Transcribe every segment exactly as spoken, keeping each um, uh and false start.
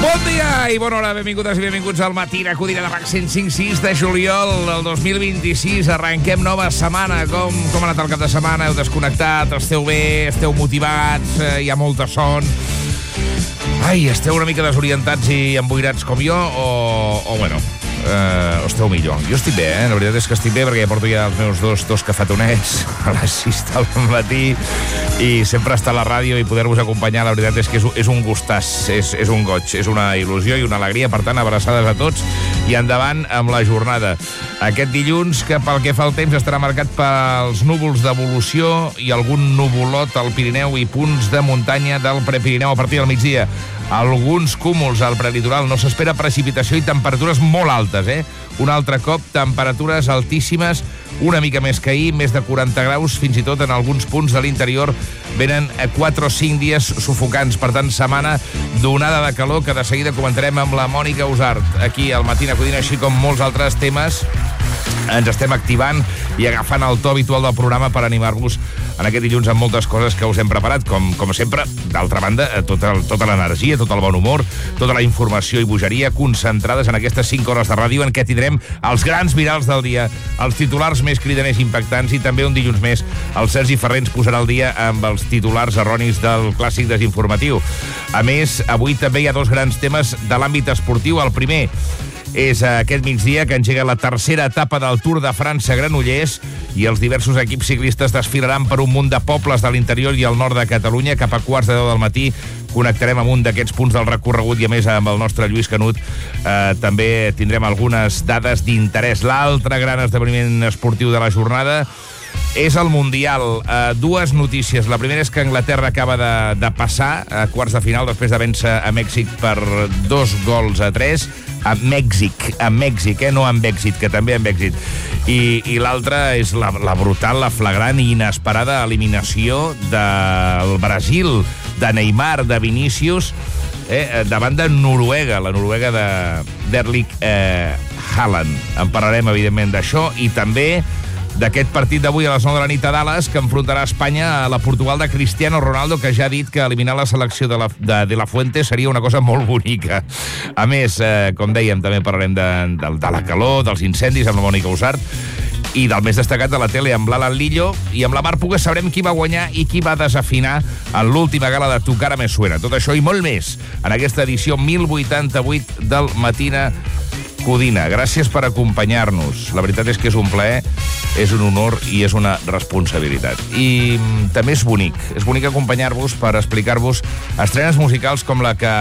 Bon dia i bona hora, benvingudes i benvinguts al Matina Codina de RAC cent cinc sis de juliol del dos mil vint-i-sis. Arrenquem nova setmana. Com, com ha anat el cap de setmana? Heu desconnectat? Esteu bé? Esteu motivats? Eh, hi ha molta son? Ai, esteu una mica desorientats i emboirats com jo? O, o bueno, eh, esteu millor? Jo estic bé, eh? La veritat és que estic bé perquè ja porto ja els meus dos, dos cafetonets a les sis del matí i sempre estar a la ràdio i poder-vos acompanyar, la veritat és que és, és un gustàs, és, és un goig, és una il·lusió i una alegria. Per tant, abraçades a tots i endavant amb la jornada. Aquest dilluns, que pel que fa al temps estarà marcat pels núvols d'evolució i algun nuvolot al Pirineu i punts de muntanya del Prepirineu a partir del migdia. Alguns cúmuls al prelitoral, no s'espera precipitació i temperatures molt altes, eh? Un altre cop, temperatures altíssimes, una mica més que ahir, més de quaranta graus, fins i tot en alguns punts de l'interior venen quatre o cinc dies sufocants. Per tant, setmana donada de calor que de seguida comentarem amb la Mònica Usart. Aquí al Matina Codina, així com molts altres temes, ens estem activant i agafant el to habitual del programa per animar-vos en aquest dilluns amb moltes coses que us hem preparat, com, com sempre. D'altra banda, tota, tota l'energia, tot el bon humor, tota la informació i bogeria concentrades en aquestes cinc hores de ràdio en què tindrem els grans virals del dia, els titulars més cridaners i impactants, i també un dilluns més el Sergi Ferrer ens posarà al dia amb els titulars erronis del clàssic desinformatiu. A més, avui també hi ha dos grans temes de l'àmbit esportiu. El primer és aquest migdia que engega la tercera etapa del Tour de França a Granollers i els diversos equips ciclistes desfilaran per un munt de pobles de l'interior i el nord de Catalunya. Cap a quarts de deu del matí connectarem amb un d'aquests punts del recorregut i, a més, amb el nostre Lluís Canut eh, també tindrem algunes dades d'interès. L'altre gran esdeveniment esportiu de la jornada és el Mundial. Uh, dues notícies. La primera és que Anglaterra acaba de, de passar a quarts de final després de vèncer a Mèxic per dos gols a tres. A Mèxic, a Mèxic, eh? No amb èxit, que també amb èxit. I, i l'altra és la, la brutal, la flagrant i inesperada eliminació del Brasil, de Neymar, de Vinícius, eh? davant de Noruega, la Noruega de d'Erling eh, Haaland. En parlarem, evidentment, d'això, i també d'aquest partit d'avui a les nou de la nit a Dallas, que enfrontarà Espanya a la Portugal de Cristiano Ronaldo, que ja ha dit que eliminar la selecció de la, de, de la Fuente seria una cosa molt bonica. A més, eh, com dèiem, també parlarem de, de, de la calor, dels incendis amb la Mònica Usart, i del més destacat de la tele amb l'Alan Lillo, i amb la Mar Puga sabrem qui va guanyar i qui va desafinar en l'última gala de Tu cara me suena. Tot això i molt més en aquesta edició mil vuitanta-vuit del Matina Codina. Gràcies per acompanyar-nos. La veritat és que és un plaer, és un honor i és una responsabilitat. I també és bonic. És bonic acompanyar-vos per explicar-vos estrenes musicals com la que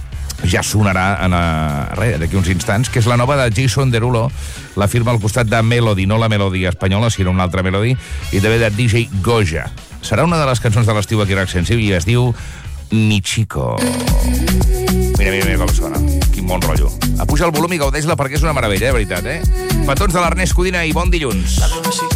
ja sonarà en a, res, d'aquí uns instants, que és la nova de Jason Derulo, la firma al costat de Melody, no la Melody espanyola, sinó una altra Melody, i també de D J Goja. Serà una de les cançons de l'estiu aquí a RAC cent cinc i es diu Mi Chico. Mira, mira, mira com sona. Quin bon rotllo. Apuja el volum i gaudeix-la perquè és una meravella, eh, veritat, eh? Petons de l'Ernest Codina i bon dilluns.